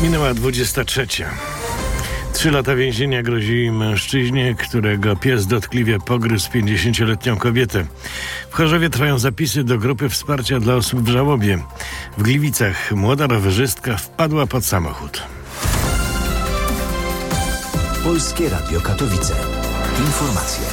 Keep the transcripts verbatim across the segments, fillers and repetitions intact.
Minęła dwudziesta trzecia. Trzy lata więzienia grozi mężczyźnie, którego pies dotkliwie pogryzł pięćdziesięcioletnią kobietę. W Chorzowie trwają zapisy do grupy wsparcia dla osób w żałobie. W Gliwicach młoda rowerzystka wpadła pod samochód. Polskie Radio Katowice. Informacje.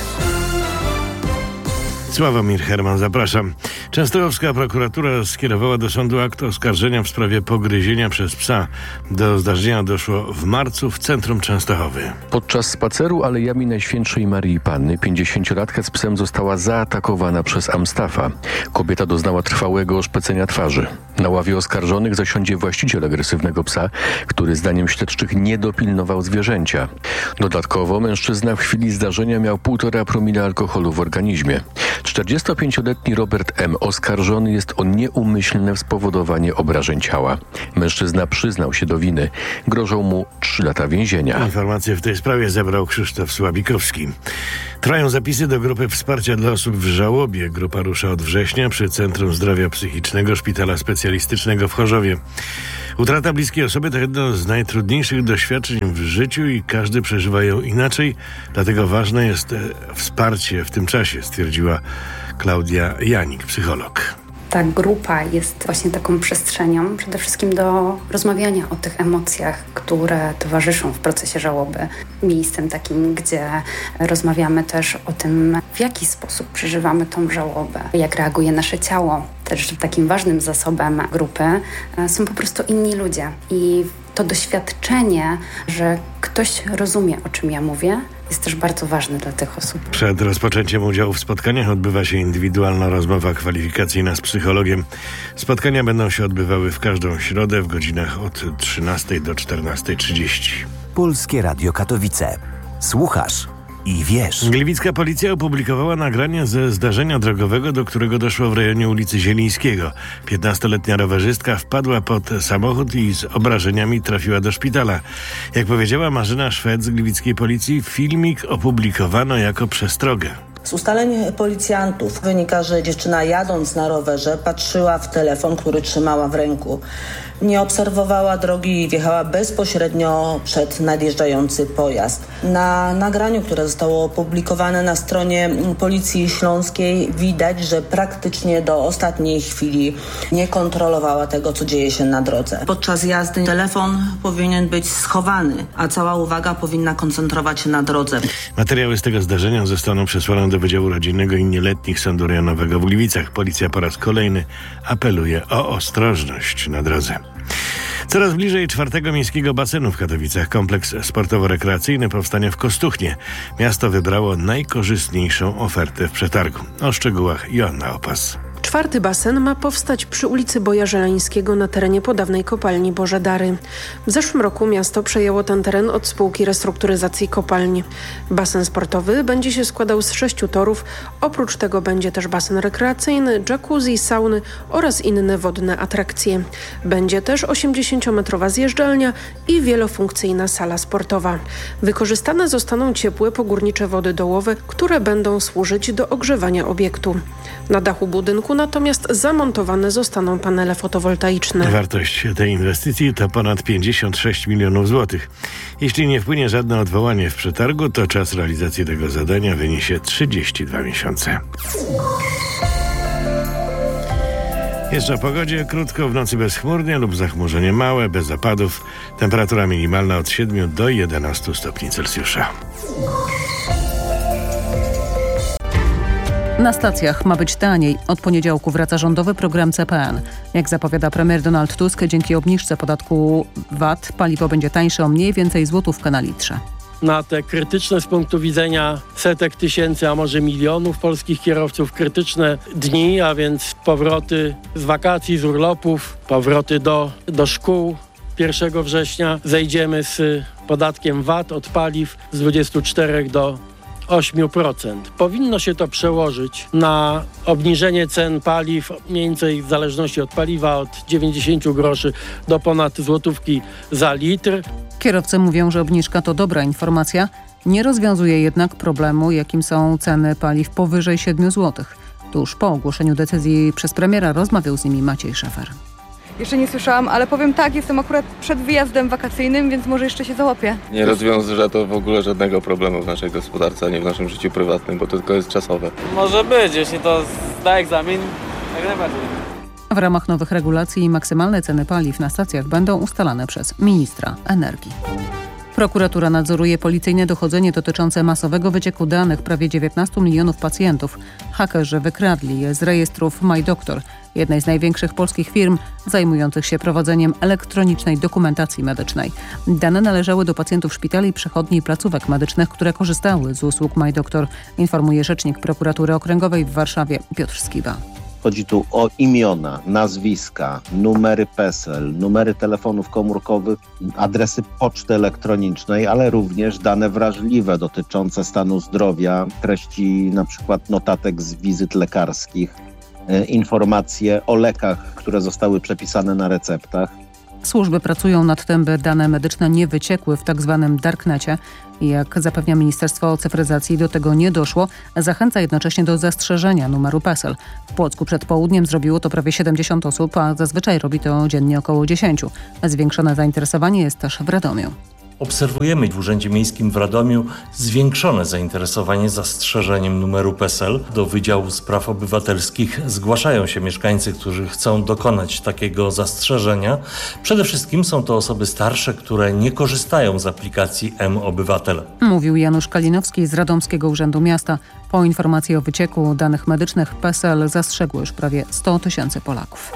Sławomir Herman, zapraszam. Częstochowska prokuratura skierowała do sądu akt oskarżenia w sprawie pogryzienia przez psa. Do zdarzenia doszło w marcu w centrum Częstochowy. Podczas spaceru alejami Najświętszej Maryi Panny pięćdziesięciolatka z psem została zaatakowana przez Amstafa. Kobieta doznała trwałego oszpecenia twarzy. Na ławie oskarżonych zasiądzie właściciel agresywnego psa, który zdaniem śledczych nie dopilnował zwierzęcia. Dodatkowo mężczyzna w chwili zdarzenia miał półtora promila alkoholu w organizmie. czterdziestopięcioletni Robert M. oskarżony jest o nieumyślne spowodowanie obrażeń ciała. Mężczyzna przyznał się do winy. Grożą mu trzy lata więzienia. Informacje w tej sprawie zebrał Krzysztof Słabikowski. Trwają zapisy do grupy wsparcia dla osób w żałobie. Grupa rusza od września przy Centrum Zdrowia Psychicznego Szpitala Specjalistycznego w Chorzowie. Utrata bliskiej osoby to jedno z najtrudniejszych doświadczeń w życiu i każdy przeżywa ją inaczej, dlatego ważne jest wsparcie w tym czasie, stwierdziła Klaudia Janik, psycholog. Ta grupa jest właśnie taką przestrzenią przede wszystkim do rozmawiania o tych emocjach, które towarzyszą w procesie żałoby. Miejscem takim, gdzie rozmawiamy też o tym, w jaki sposób przeżywamy tą żałobę, jak reaguje nasze ciało. Też takim ważnym zasobem grupy są po prostu inni ludzie. I to doświadczenie, że ktoś rozumie, o czym ja mówię, jest też bardzo ważny dla tych osób. Przed rozpoczęciem udziału w spotkaniach odbywa się indywidualna rozmowa kwalifikacyjna z psychologiem. Spotkania będą się odbywały w każdą środę w godzinach od trzynastej do czternastej trzydzieści. Polskie Radio Katowice. Słuchasz i wiesz. Gliwicka policja opublikowała nagranie ze zdarzenia drogowego, do którego doszło w rejonie ulicy Zielińskiego. piętnastoletnia rowerzystka wpadła pod samochód i z obrażeniami trafiła do szpitala. Jak powiedziała Marzena Szwed z gliwickiej policji, filmik opublikowano jako przestrogę. Z ustaleń policjantów wynika, że dziewczyna jadąc na rowerze patrzyła w telefon, który trzymała w ręku. Nie obserwowała drogi i wjechała bezpośrednio przed nadjeżdżający pojazd. Na nagraniu, które zostało opublikowane na stronie Policji Śląskiej, widać, że praktycznie do ostatniej chwili nie kontrolowała tego, co dzieje się na drodze. Podczas jazdy telefon powinien być schowany, a cała uwaga powinna koncentrować się na drodze. Materiały z tego zdarzenia zostaną przesłane do Wydziału Rodzinnego i Nieletnich Sądu Rejonowego w Gliwicach. Policja po raz kolejny apeluje o ostrożność na drodze. Coraz bliżej czwartego miejskiego basenu w Katowicach. Kompleks sportowo-rekreacyjny powstanie w Kostuchnie. Miasto wybrało najkorzystniejszą ofertę w przetargu. O szczegółach Joanna Opas. Czwarty basen ma powstać przy ulicy Boja Żeleńskiego na terenie podawnej kopalni Boże Dary. W zeszłym roku miasto przejęło ten teren od spółki restrukturyzacji kopalni. Basen sportowy będzie się składał z sześciu torów. Oprócz tego będzie też basen rekreacyjny, jacuzzi, sauny oraz inne wodne atrakcje. Będzie też osiemdziesięciometrowa zjeżdżalnia i wielofunkcyjna sala sportowa. Wykorzystane zostaną ciepłe pogórnicze wody dołowe, które będą służyć do ogrzewania obiektu. Na dachu budynku natomiast zamontowane zostaną panele fotowoltaiczne. Wartość tej inwestycji to ponad pięćdziesiąt sześć milionów złotych. Jeśli nie wpłynie żadne odwołanie w przetargu, to czas realizacji tego zadania wyniesie trzydzieści dwa miesiące. Jeszcze o pogodzie. Krótko, w nocy bezchmurnie lub zachmurzenie małe, bez zapadów. Temperatura minimalna od siedmiu do jedenastu stopni Celsjusza. Na stacjach ma być taniej. Od poniedziałku wraca rządowy program C P N. Jak zapowiada premier Donald Tusk, dzięki obniżce podatku V A T paliwo będzie tańsze o mniej więcej złotówkę na litrze. Na te krytyczne z punktu widzenia setek tysięcy, a może milionów polskich kierowców krytyczne dni, a więc powroty z wakacji, z urlopów, powroty do, do szkół. pierwszego września zejdziemy z podatkiem V A T od paliw z dwudziestu czterech do ośmiu procent. Powinno się to przełożyć na obniżenie cen paliw mniej więcej w zależności od paliwa od dziewięćdziesięciu groszy do ponad złotówki za litr. Kierowcy mówią, że obniżka to dobra informacja, nie rozwiązuje jednak problemu, jakim są ceny paliw powyżej siedmiu złotych. Tuż po ogłoszeniu decyzji przez premiera rozmawiał z nimi Maciej Szefer. Jeszcze nie słyszałam, ale powiem tak, jestem akurat przed wyjazdem wakacyjnym, więc może jeszcze się załapię. Nie rozwiąże to w ogóle żadnego problemu w naszej gospodarce, ani w naszym życiu prywatnym, bo to tylko jest czasowe. Może być, jeśli to zda egzamin, jak najbardziej. W ramach nowych regulacji maksymalne ceny paliw na stacjach będą ustalane przez ministra energii. Prokuratura nadzoruje policyjne dochodzenie dotyczące masowego wycieku danych prawie dziewiętnastu milionów pacjentów. Hakerzy wykradli je z rejestrów MyDoctor, jednej z największych polskich firm zajmujących się prowadzeniem elektronicznej dokumentacji medycznej. Dane należały do pacjentów szpitali, przychodni i placówek medycznych, które korzystały z usług MyDoctor, informuje rzecznik Prokuratury Okręgowej w Warszawie Piotr Skiba. Chodzi tu o imiona, nazwiska, numery PESEL, numery telefonów komórkowych, adresy poczty elektronicznej, ale również dane wrażliwe dotyczące stanu zdrowia, treści na przykład notatek z wizyt lekarskich, informacje o lekach, które zostały przepisane na receptach. Służby pracują nad tym, by dane medyczne nie wyciekły w tak zwanym darknecie. Jak zapewnia Ministerstwo Cyfryzacji, do tego nie doszło. Zachęca jednocześnie do zastrzeżenia numeru PESEL. W Płocku przed południem zrobiło to prawie siedemdziesiąt osób, a zazwyczaj robi to dziennie około dziesięć. Zwiększone zainteresowanie jest też w Radomiu. Obserwujemy w Urzędzie Miejskim w Radomiu zwiększone zainteresowanie zastrzeżeniem numeru PESEL. Do Wydziału Spraw Obywatelskich zgłaszają się mieszkańcy, którzy chcą dokonać takiego zastrzeżenia. Przede wszystkim są to osoby starsze, które nie korzystają z aplikacji M-Obywatel. Mówił Janusz Kalinowski z Radomskiego Urzędu Miasta. Po informacji o wycieku danych medycznych PESEL zastrzegło już prawie sto tysięcy Polaków.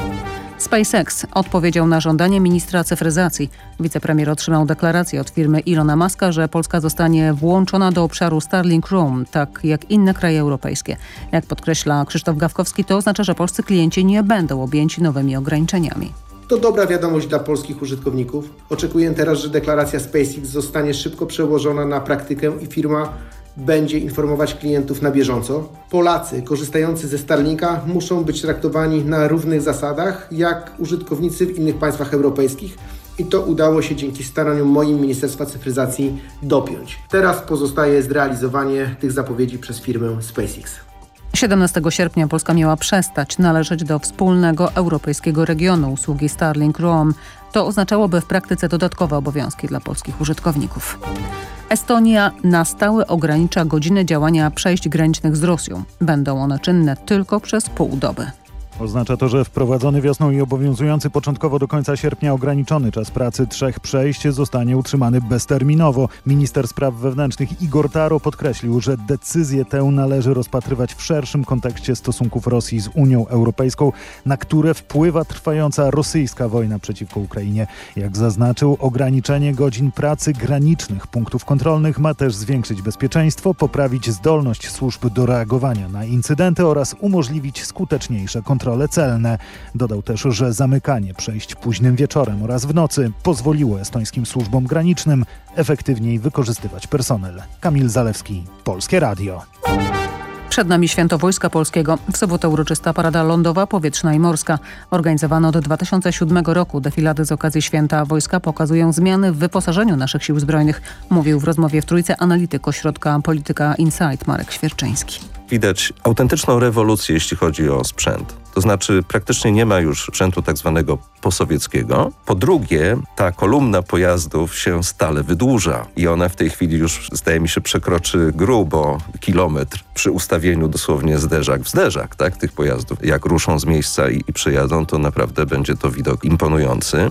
SpaceX odpowiedział na żądanie ministra cyfryzacji. Wicepremier otrzymał deklarację od firmy Ilona Muska, że Polska zostanie włączona do obszaru Starlink Roam, tak jak inne kraje europejskie. Jak podkreśla Krzysztof Gawkowski, to oznacza, że polscy klienci nie będą objęci nowymi ograniczeniami. To dobra wiadomość dla polskich użytkowników. Oczekuję teraz, że deklaracja SpaceX zostanie szybko przełożona na praktykę i firma będzie informować klientów na bieżąco. Polacy korzystający ze Starlinka muszą być traktowani na równych zasadach jak użytkownicy w innych państwach europejskich i to udało się dzięki staraniom moim Ministerstwa Cyfryzacji dopiąć. Teraz pozostaje zrealizowanie tych zapowiedzi przez firmę SpaceX. siedemnastego sierpnia Polska miała przestać należeć do wspólnego europejskiego regionu usługi Starlink Roam. To oznaczałoby w praktyce dodatkowe obowiązki dla polskich użytkowników. Estonia na stałe ogranicza godziny działania przejść granicznych z Rosją. Będą one czynne tylko przez pół doby. Oznacza to, że wprowadzony wiosną i obowiązujący początkowo do końca sierpnia ograniczony czas pracy trzech przejść zostanie utrzymany bezterminowo. Minister spraw wewnętrznych Igor Taro podkreślił, że decyzję tę należy rozpatrywać w szerszym kontekście stosunków Rosji z Unią Europejską, na które wpływa trwająca rosyjska wojna przeciwko Ukrainie. Jak zaznaczył, ograniczenie godzin pracy granicznych punktów kontrolnych ma też zwiększyć bezpieczeństwo, poprawić zdolność służb do reagowania na incydenty oraz umożliwić skuteczniejsze kontrole. Kontrole celne. Dodał też, że zamykanie przejść późnym wieczorem oraz w nocy pozwoliło estońskim służbom granicznym efektywniej wykorzystywać personel. Kamil Zalewski, Polskie Radio. Przed nami Święto Wojska Polskiego. W sobotę uroczysta parada lądowa, powietrzna i morska. Organizowana od dwa tysiące siódmego roku defilady z okazji Święta Wojska pokazują zmiany w wyposażeniu naszych sił zbrojnych. Mówił w rozmowie w Trójce analityk ośrodka Polityka Insight Marek Świerczyński. Widać autentyczną rewolucję, jeśli chodzi o sprzęt. To znaczy praktycznie nie ma już sprzętu tak zwanego posowieckiego. Po drugie, ta kolumna pojazdów się stale wydłuża i ona w tej chwili już, zdaje mi się, przekroczy grubo kilometr przy ustawieniu dosłownie zderzak w zderzak, tak, tych pojazdów. Jak ruszą z miejsca i, i przyjadą, to naprawdę będzie to widok imponujący.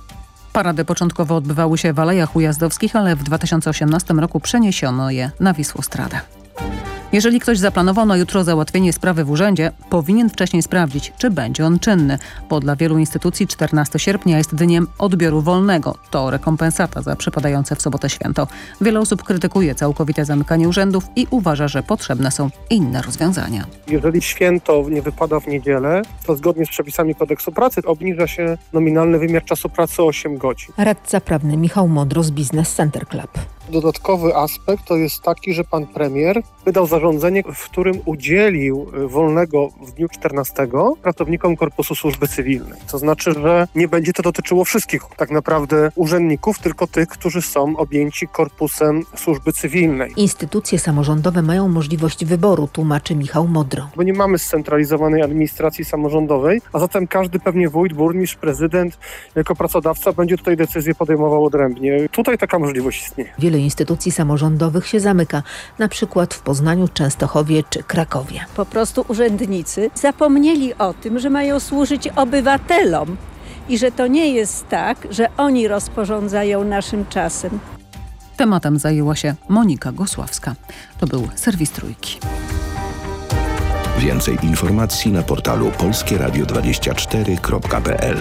Parady początkowo odbywały się w Alejach Ujazdowskich, ale w dwa tysiące osiemnastym roku przeniesiono je na Wisłostradę. Jeżeli ktoś zaplanował na jutro załatwienie sprawy w urzędzie, powinien wcześniej sprawdzić, czy będzie on czynny, bo dla wielu instytucji czternastego sierpnia jest dniem odbioru wolnego. To rekompensata za przypadające w sobotę święto. Wiele osób krytykuje całkowite zamykanie urzędów i uważa, że potrzebne są inne rozwiązania. Jeżeli święto nie wypada w niedzielę, to zgodnie z przepisami kodeksu pracy obniża się nominalny wymiar czasu pracy o osiem godzin. Radca prawny Michał Modro z Business Center Club. Dodatkowy aspekt to jest taki, że pan premier wydał zarządzenie, w którym udzielił wolnego w dniu czternastego pracownikom Korpusu Służby Cywilnej. To znaczy, że nie będzie to dotyczyło wszystkich tak naprawdę urzędników, tylko tych, którzy są objęci Korpusem Służby Cywilnej. Instytucje samorządowe mają możliwość wyboru, tłumaczy Michał Modro. Bo nie mamy scentralizowanej administracji samorządowej, a zatem każdy pewnie wójt, burmistrz, prezydent jako pracodawca będzie tutaj decyzję podejmował odrębnie. Tutaj taka możliwość istnieje. Wiele instytucji samorządowych się zamyka, na przykład w Poznaniu, Częstochowie czy Krakowie. Po prostu urzędnicy zapomnieli o tym, że mają służyć obywatelom i że to nie jest tak, że oni rozporządzają naszym czasem. Tematem zajęła się Monika Gosławska. To był serwis Trójki. Więcej informacji na portalu polskie radio dwadzieścia cztery kropka p l.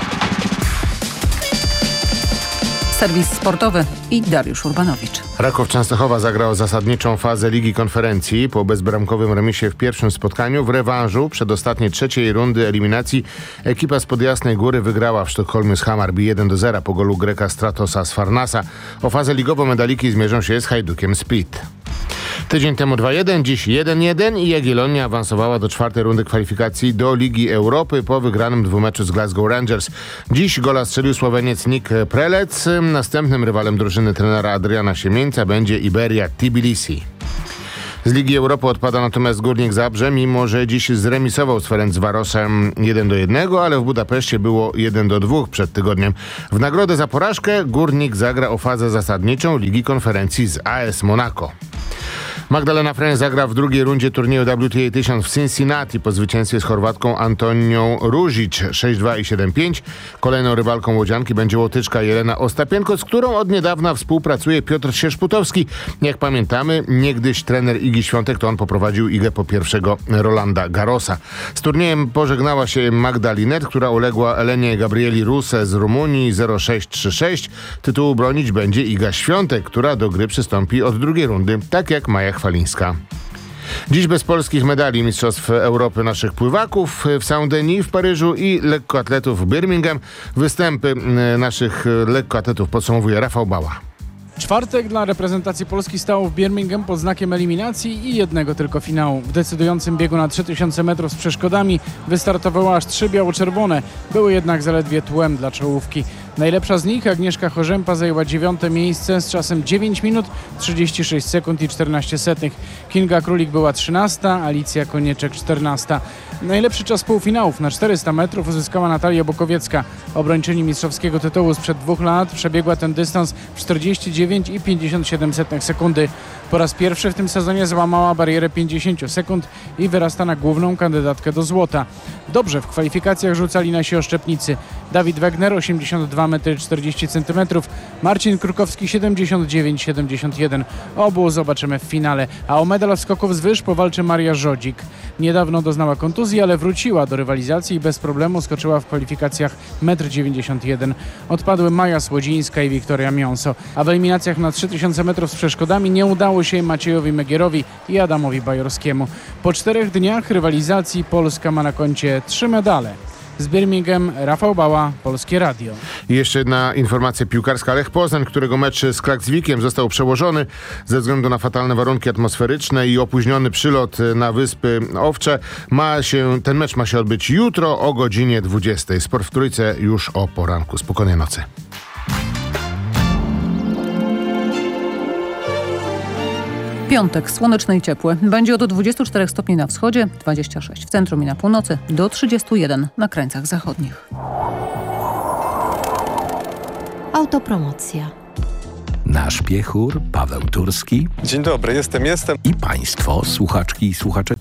Serwis sportowy i Dariusz Urbanowicz. Raków Częstochowa zagrał zasadniczą fazę Ligi Konferencji po bezbramkowym remisie w pierwszym spotkaniu. W rewanżu przedostatniej trzeciej rundy eliminacji ekipa spod Jasnej Góry wygrała w Sztokholmie z Hammarby jeden do zera po golu Greka Stratosa z Farnasa. O fazę ligową medaliki zmierzą się z Hajdukiem Split. Tydzień temu dwa jeden, dziś jeden jeden i Jagiellonia awansowała do czwartej rundy kwalifikacji do Ligi Europy po wygranym dwumeczu z Glasgow Rangers. Dziś gola strzelił Słoweniec Nick Prelec. Następnym rywalem drużyny trenera Adriana Siemieńca będzie Iberia Tbilisi. Z Ligi Europy odpada natomiast Górnik Zabrze, mimo że dziś zremisował z Ferencvarosem jeden do jednego, ale w Budapeszcie było jeden do dwóch przed tygodniem. W nagrodę za porażkę Górnik zagra o fazę zasadniczą Ligi Konferencji z A S Monaco. Magdalena Fręch zagra w drugiej rundzie turnieju W T A tysiąc w Cincinnati po zwycięstwie z Chorwatką Antonią Ružić sześć dwa i siedem pięć. Kolejną rywalką łodzianki będzie Łotyczka Jelena Ostapienko, z którą od niedawna współpracuje Piotr Sierzputowski. Jak pamiętamy, niegdyś trener Igi Świątek to on poprowadził Igę po pierwszego Rolanda Garrosa. Z turniejem pożegnała się Magda Linet, która uległa Elenie Gabrieli Ruse z Rumunii zero sześć trzy sześć. Tytułu bronić będzie Iga Świątek, która do gry przystąpi od drugiej rundy, tak jak Maja Chwalińska. Dziś bez polskich medali Mistrzostw Europy naszych pływaków w Saint-Denis w Paryżu i lekkoatletów w Birmingham. Występy naszych lekkoatletów podsumowuje Rafał Bała. Czwartek dla reprezentacji Polski stał w Birmingham pod znakiem eliminacji i jednego tylko finału. W decydującym biegu na trzy tysiące metrów z przeszkodami wystartowały aż trzy biało-czerwone. Były jednak zaledwie tłem dla czołówki. Najlepsza z nich, Agnieszka Chorzępa, zajęła dziewiąte miejsce z czasem dziewięć minut, trzydzieści sześć sekund i czternaście setnych. Kinga Królik była trzynasta, Alicja Konieczek czternasta. Najlepszy czas półfinałów na czterysta metrów uzyskała Natalia Bukowiecka. Obrończyni mistrzowskiego tytułu sprzed dwóch lat przebiegła ten dystans w czterdzieści dziewięć i pięćdziesiąt siedem setnych sekundy. Po raz pierwszy w tym sezonie złamała barierę pięćdziesiąt sekund i wyrasta na główną kandydatkę do złota. Dobrze w kwalifikacjach rzucali nasi oszczepnicy. Dawid Wegner osiemdziesiąt dwa metry czterdzieści centymetrów, Marcin Krukowski siedemdziesiąt dziewięć siedemdziesiąt jeden. Obu zobaczymy w finale, a o medal skoków z wyż powalczy Maria Żodzik. Niedawno doznała kontuzji, ale wróciła do rywalizacji i bez problemu skoczyła w kwalifikacjach metr dziewięćdziesiąt jeden. Odpadły Maja Słodzińska i Wiktoria Miąso, a w eliminacjach na trzy tysiące metrów z przeszkodami nie udało się Maciejowi Megierowi i Adamowi Bajorskiemu. Po czterech dniach rywalizacji Polska ma na koncie trzy medale. Z Birmingham Rafał Bała, Polskie Radio. I jeszcze jedna informacja piłkarska. Lech Poznań, którego mecz z Klakswikiem został przełożony ze względu na fatalne warunki atmosferyczne i opóźniony przylot na Wyspy Owcze. Ma się, ten mecz ma się odbyć jutro o godzinie dwudziestej. Sport w Trójce już o poranku. Spokojnej nocy. Piątek, słoneczny i ciepły. Będzie od dwudziestu czterech stopni na wschodzie, dwadzieścia sześć w centrum i na północy, do trzydziestu jeden na krańcach zachodnich. Autopromocja. Nasz piechur Paweł Turski. Dzień dobry, jestem, jestem. I państwo, słuchaczki i słuchacze